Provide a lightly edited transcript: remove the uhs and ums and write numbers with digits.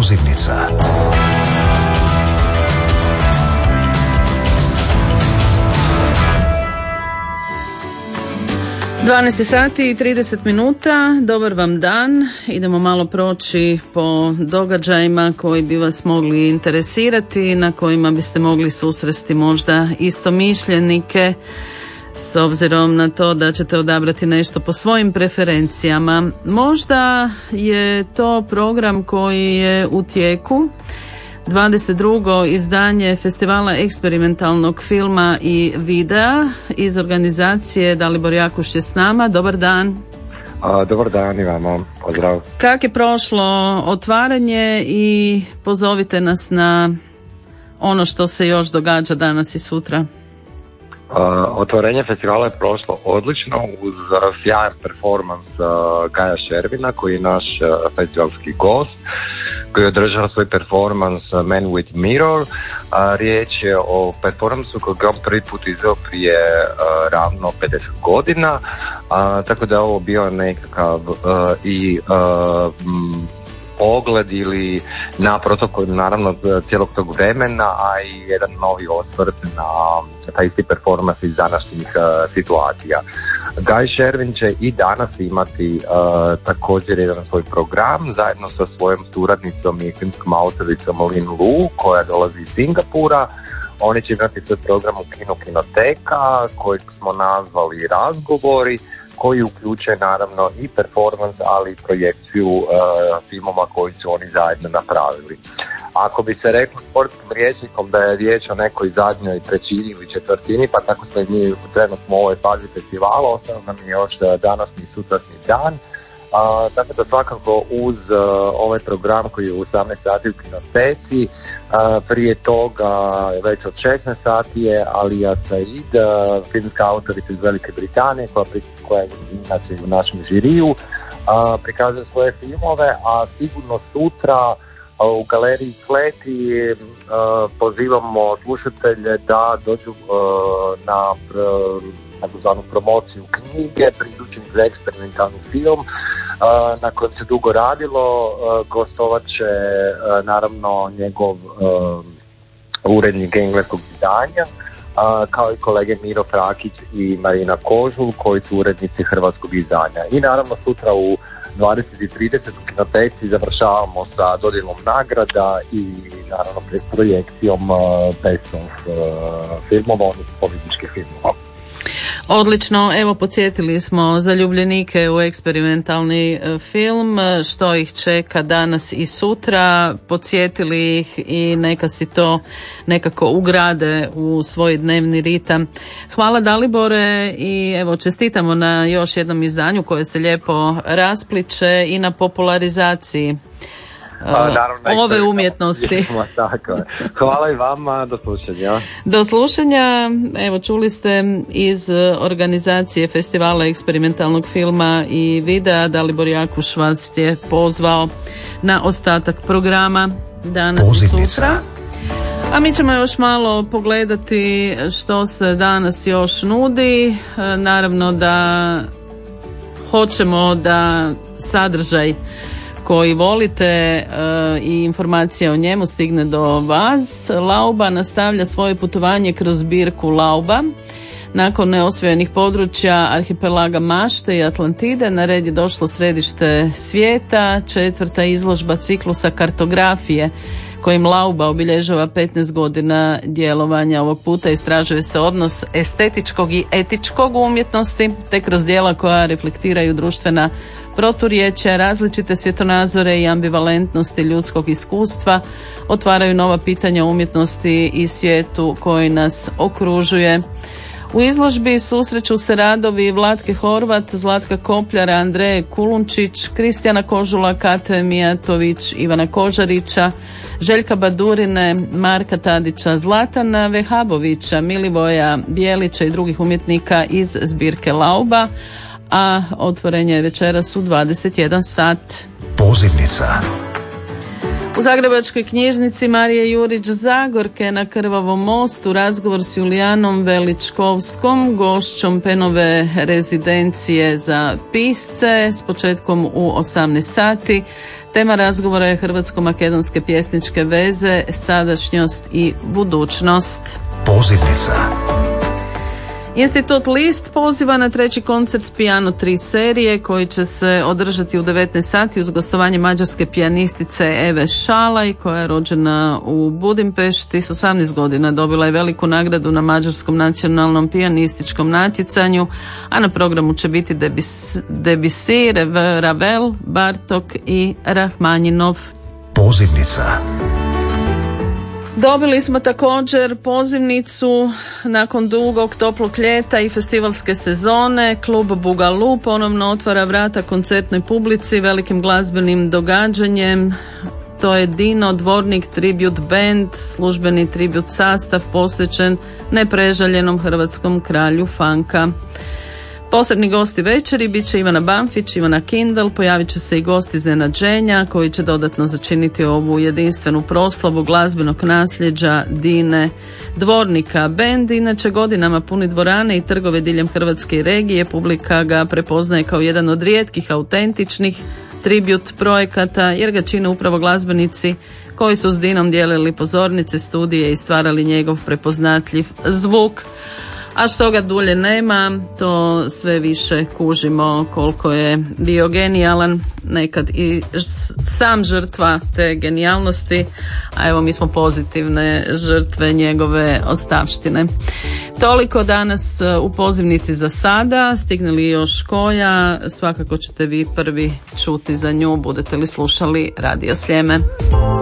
Pozivnica. 12 sati i 30 minuta, dobar vam dan. Idemo malo proći po događajima koji bi vas mogli interesirati, na kojima biste mogli susresti možda istomišljenike, s obzirom na to da ćete odabrati nešto po svojim preferencijama. Možda je to program koji je u tijeku, 22. izdanje Festivala eksperimentalnog filma i videa iz organizacije. Dalibor Jakuš je s nama. Dobar dan. Dobar dan i vama. Pozdrav. Kako je prošlo otvaranje i pozovite nas na ono što se još događa danas i sutra. Otvorenje festivala je prošlo odlično uz sjajan performans Gaja Šervina, koji je naš festivalski gost, koji je održao svoj performans Man with Mirror. Riječ je o performansu kojeg je on prvi put izveo prije ravno 50 godina, tako da je ovo bio nekakav pogled ili na protokol naravno cijelog tog vremena, a i jedan novi osvrt na taj isti performans iz današnjih situacija. Guy Sherwin će i danas imati također jedan svoj program zajedno sa svojom suradnicom i filmskom autoricom Lin Lu, koja dolazi iz Singapura. Oni će imati svoj program u Kinoteka, kojeg smo nazvali Razgovori, koji uključuje naravno i performans, ali i projekciju filmova koji su oni zajedno napravili. Ako bi se reklo sportskim rječnikom da je riječ o nekoj zadnjoj trećini ili četvrtini, pa tako smo i mi trenutno u ovoj fazi festivala, ostalo nam je još današnji sutrašnji dan. Tako da svakako uz ovaj program koji je u 18 sati u Kinoteci, prije toga već od 16 sati je Alija Said, filmska autorica iz Velike Britanije, koja je inače u našem žiriju, prikazuje svoje filmove, a sigurno sutra u galeriji Kleti pozivamo slušatelje da dođu na takozvanu promociju knjige priključenih za eksperimentalni film na kojem se dugo radilo. Gostovat će naravno njegov urednik engleskog izdanja, kao i kolege Miro Frakić i Marina Kožul, koji su urednici hrvatskog izdanja. I naravno sutra u 20:30 u Kinoteci završavamo sa dodjelom nagrada i naravno projekcijom best of filmova, odnosno pobjedničkih filmova. Odlično, evo podsjetili smo zaljubljenike u eksperimentalni film, što ih čeka danas i sutra, podsjetili ih i neka si to nekako ugrade u svoj dnevni ritam. Hvala Dalibore i evo čestitamo na još jednom izdanju koje se lijepo raspliče i na popularizaciji ove umjetnosti. Hvala i vama, do slušanja. Do slušanja, evo čuli ste iz organizacije Festivala eksperimentalnog filma i videa, Dalibor Jakuš vas je pozvao na ostatak programa danas i sutra. A mi ćemo još malo pogledati što se danas još nudi. Naravno da hoćemo da sadržaj koji volite i informacija o njemu stigne do vas. Lauba nastavlja svoje putovanje kroz zbirku Lauba. Nakon neosvojenih područja arhipelaga Mašte i Atlantide na red je došlo središte svijeta, 4. izložba ciklusa kartografije kojim Lauba obilježava 15 godina djelovanja. Ovog puta istražuje se odnos estetičkog i etičkog u umjetnosti, te kroz djela koja reflektiraju društvena proturječja, različite svjetonazore i ambivalentnosti ljudskog iskustva, otvaraju nova pitanja umjetnosti i svijetu koji nas okružuje. U izložbi susreću se radovi Vlatke Horvat, Zlatka Kopljara, Andreje Kulunčić, Kristijana Kožula, Kate Mijatović, Ivana Kožarića, Željka Badurine, Marka Tadića, Zlatana Vehabovića, Milivoja Bijelića i drugih umjetnika iz zbirke Lauba, a otvorenje je večeras u 21 sat. Pozivnica. U Zagrebačkoj knjižnici Marije Jurić Zagorke na Krvavom mostu razgovor s Julijanom Veličkovskom, gošćom Penove rezidencije za pisce s početkom u 18 sati. Tema razgovora je hrvatsko-makedonske pjesničke veze, sadašnjost i budućnost. Pozivnica. Institut List poziva na treći koncert Piano 3 serije koji će se održati u 19 sati uz gostovanje mađarske pijanistice Eve Šalaj koja je rođena u Budimpešti. S 18 godina dobila je veliku nagradu na Mađarskom nacionalnom pijanističkom natjecanju, a na programu će biti Debussy, Ravel, Bartok i Rahmaninov. Pozivnica. Dobili smo također pozivnicu nakon dugog toplog ljeta i festivalske sezone. Klub Bugalu ponovno otvara vrata koncertnoj publici velikim glazbenim događanjem. To je Dino Dvornik Tribute Band, službeni tribut sastav posvećen neprežaljenom hrvatskom kralju funka. Posebni gosti večeri bit će Ivana Banfić, Ivana Kindle, pojavit će se i gosti iznenađenja koji će dodatno začiniti ovu jedinstvenu proslavu glazbenog nasljeđa Dine Dvornika. Bend inače godinama puni dvorane i trgove diljem Hrvatske i regije, publika ga prepoznaje kao jedan od rijetkih autentičnih tribut projekata jer ga čine upravo glazbenici koji su s Dinom dijelili pozornice, studije i stvarali njegov prepoznatljiv zvuk. A što ga dulje nema, to sve više kužimo koliko je bio genijalan, nekad i sam žrtva te genijalnosti, a evo mi smo pozitivne žrtve njegove ostavštine. Toliko danas u pozivnici za sada, stigne li još koja, svakako ćete vi prvi čuti za nju, budete li slušali Radio Sljeme.